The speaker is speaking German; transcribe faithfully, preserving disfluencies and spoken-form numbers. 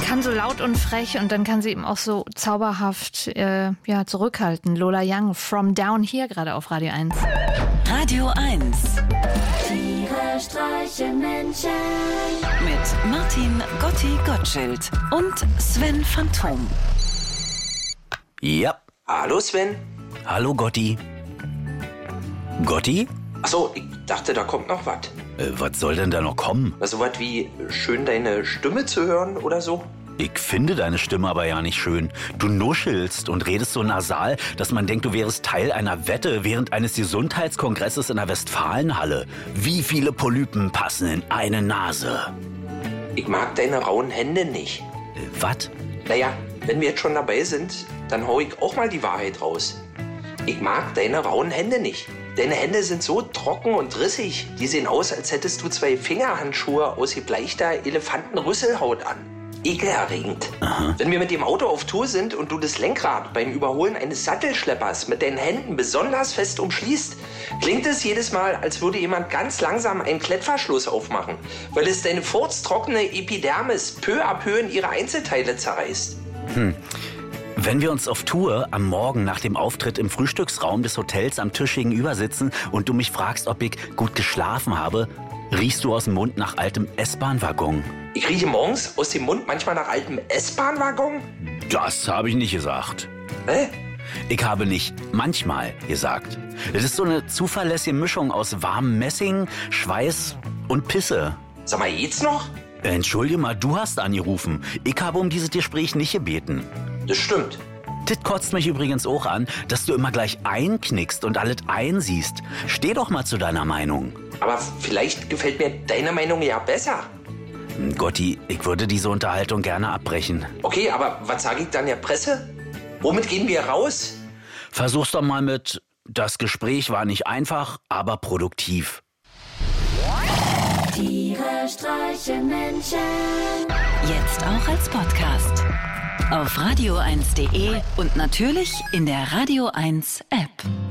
kann so laut und frech und dann kann sie eben auch so zauberhaft äh, ja, zurückhalten. Lola Young, From Down Here, gerade auf Radio eins. Radio eins. Tiere streichen Menschen. Mit Martin Gotti Gottschild und Sven Phantom. Ja. Hallo Sven. Hallo Gotti. Gotti? Achso, ich dachte, da kommt noch was. Äh, was soll denn da noch kommen? So was wie schön deine Stimme zu hören oder so? Ich finde deine Stimme aber ja nicht schön. Du nuschelst und redest so nasal, dass man denkt, du wärst Teil einer Wette während eines Gesundheitskongresses in der Westfalenhalle. Wie viele Polypen passen in eine Nase? Ich mag deine rauen Hände nicht. Äh, was? Naja, wenn wir jetzt schon dabei sind, dann hau ich auch mal die Wahrheit raus. Ich mag deine rauen Hände nicht. Deine Hände sind so trocken und rissig. Die sehen aus, als hättest du zwei Fingerhandschuhe aus gebleichter Elefantenrüsselhaut an. Ekelerregend. Aha. Wenn wir mit dem Auto auf Tour sind und du das Lenkrad beim Überholen eines Sattelschleppers mit deinen Händen besonders fest umschließt, klingt es jedes Mal, als würde jemand ganz langsam einen Klettverschluss aufmachen, weil es deine furztrockene Epidermis peu à peu in ihre Einzelteile zerreißt. Hm. Wenn wir uns auf Tour am Morgen nach dem Auftritt im Frühstücksraum des Hotels am Tisch gegenüber sitzen und du mich fragst, ob ich gut geschlafen habe, riechst du aus dem Mund nach altem S-Bahn-Waggon. Ich rieche morgens aus dem Mund manchmal nach altem S-Bahn-Waggon? Das habe ich nicht gesagt. Hä? Ich habe nicht manchmal gesagt. Das ist so eine zuverlässige Mischung aus warmem Messing, Schweiß und Pisse. Sag mal, geht's noch? Entschuldige mal, du hast angerufen. Ich habe um dieses Gespräch nicht gebeten. Das stimmt. Das kotzt mich übrigens auch an, dass du immer gleich einknickst und alles einsiehst. Steh doch mal zu deiner Meinung. Aber vielleicht gefällt mir deine Meinung ja besser. Gotti, ich würde diese Unterhaltung gerne abbrechen. Okay, aber was sage ich dann der Presse? Womit gehen wir raus? Versuch's doch mal mit, das Gespräch war nicht einfach, aber produktiv. Tiere streichen Menschen. Jetzt auch als Podcast. Auf radio eins punkt de und natürlich in der Radio eins App.